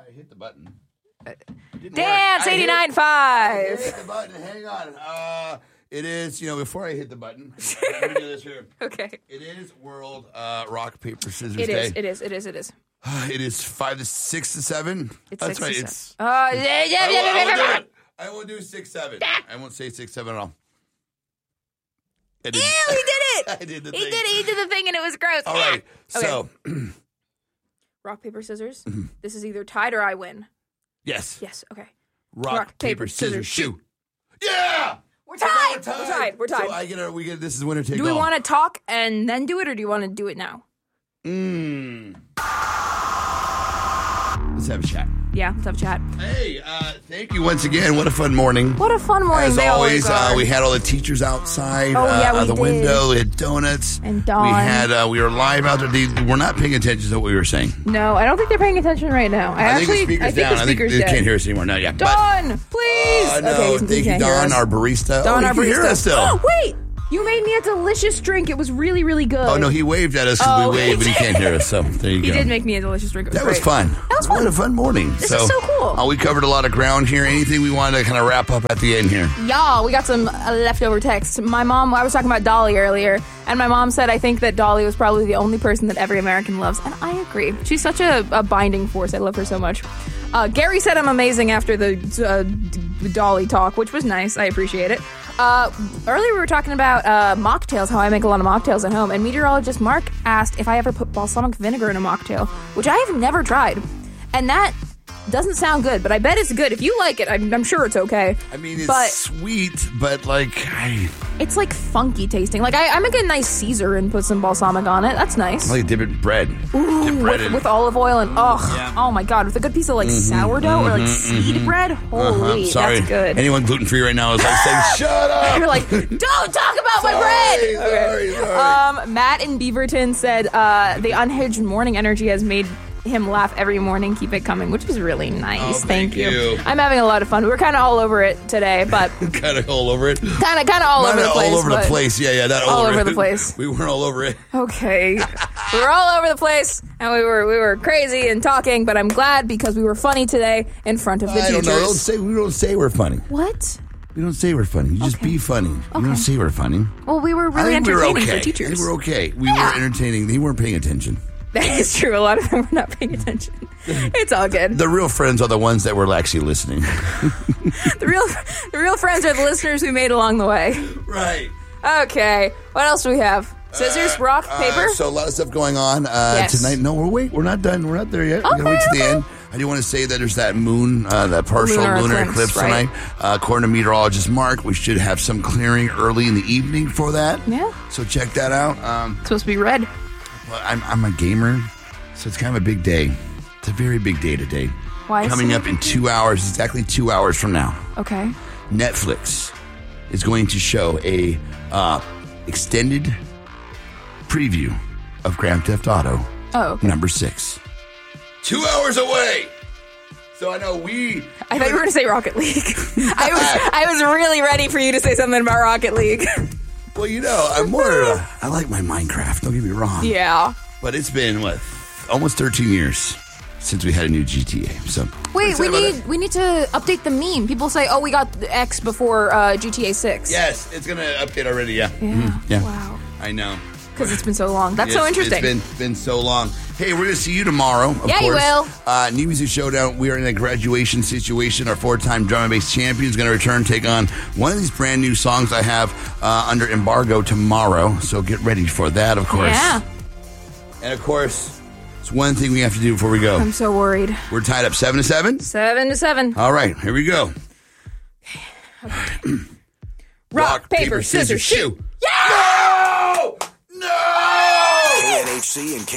I hit the button. Dance 89.5. I hit the button. Hang on. It is, before I hit the button, let me do this here. Okay. It is World Rock, Paper, Scissors It Day. is. It is. It is 5 to 6 to 7. It's That's 6 right. to It's. 7. I won't do 6, 7. I won't say 6, 7 at all. Ew, he did it. I did the thing. He did it. He did the thing, and it was gross. All right. Okay. So. Rock, paper, scissors. This is either tied or I win. Yes. Yes. Okay. Rock, paper, scissors, shoot. Yeah. We're tied. We're tied. So we get. This is winner take all. Do we want to talk and then do it, or do you want to do it now? Let's have a chat. Yeah, let's have a chat. Hey, thank you once again. What a fun morning. What a fun morning. As they always, are. we had all the teachers outside we the did. window. We had donuts. And Dawn. We were live out there. We're not paying attention to what we were saying. No, I don't think they're paying attention right now. I think the speaker's down. The I think speaker's they dead. can't hear us anymore. No, yeah. Dawn, please. No, okay, thank you, Dawn, our barista. Dawn, our he can hear barista. us still. Wait, you made me a delicious drink. It was really, really good. Oh, no, he waved at us because we waved, but he can't hear us. So there you go. He did make me a delicious drink. It was That was great. fun. That was fun. What a fun morning. This is so cool. We covered a lot of ground here. Anything we wanted to kind of wrap up at the end here? Y'all, we got some leftover texts. I was talking about Dolly earlier, and my mom said, I think that Dolly was probably the only person that every American loves, and I agree. She's such a binding force. I love her so much. Gary said I'm amazing after the Dolly talk, which was nice. I appreciate it. Earlier we were talking about mocktails, how I make a lot of mocktails at home, and meteorologist Mark asked if I ever put balsamic vinegar in a mocktail, which I have never tried. And that doesn't sound good, but I bet it's good. If you like it, I'm sure it's okay. I mean, it's sweet, but it's like funky tasting. Like I make a nice Caesar and put some balsamic on it. That's nice. I like dip it in bread. Ooh, dip bread in. with olive oil and oh my god, with a good piece of like sourdough or like seed bread. Holy, Sorry. that's good. Anyone gluten free right now is like saying, "Shut up!" You're like, don't talk about my bread. Sorry. Matt in Beaverton said the unhinged morning energy has made him laugh every morning. Keep it coming, which is really nice. Oh, thank you. I'm having a lot of fun. We're kind of all over it today, but kind of all over it. Kind of all over the place. All over the place. Yeah, not all over the place. We weren't all over it. Okay, we were all over the place, and we were crazy and talking. But I'm glad because we were funny today in front of the teachers. I don't know. We don't say we're funny. What? We don't say we're funny. You just be funny. You don't say we're funny. Well, we were really entertaining for teachers. I think we're okay. We were entertaining. They weren't paying attention. That is true. A lot of them were not paying attention. It's all good. The real friends are the ones that were actually listening. The real friends are the listeners we made along the way. Right. Okay. What else do we have? Scissors, rock, paper? So a lot of stuff going on tonight. No, we're not done. We're not there yet. We're going to wait till the end. I do want to say that there's that moon, that partial lunar eclipse tonight. According to meteorologist Mark, we should have some clearing early in the evening for that. Yeah. So check that out. It's supposed to be red. Well, I'm a gamer, so it's kind of a big day. It's a very big day today. Why? Coming up in 2 hours, exactly 2 hours from now. Okay. Netflix is going to show a extended preview of Grand Theft Auto number 6. 2 hours away. So I know I thought you were going to say Rocket League. I was really ready for you to say something about Rocket League. Well, I like my Minecraft, don't get me wrong. Yeah. But it's been, almost 13 years since we had a new GTA. So wait, we need to update the meme. People say, we got the X before GTA 6. Yes, it's going to update already, yeah. Yeah. Mm-hmm. Yeah. Wow. I know. Because it's been so long. That's so interesting. It's been so long. Hey, we're going to see you tomorrow, of course. You will. New Music Showdown. We are in a graduation situation. Our 4-time drum and bass champion is going to return, take on one of these brand new songs I have under embargo tomorrow. So get ready for that, of course. Yeah. And, of course, it's one thing we have to do before we go. I'm so worried. We're tied up 7-7? 7-7. All right, here we go. Okay. Rock, paper, scissors, shoot. Yeah! No! KNHC and